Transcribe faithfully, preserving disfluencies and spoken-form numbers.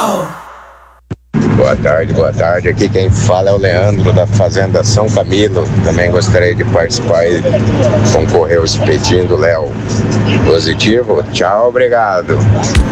Boa tarde, boa tarde. Aqui quem fala é o Leandro da Fazenda São Camilo. Também gostaria de participar e concorrer ao espetinho do Léo. Positivo? Tchau, obrigado.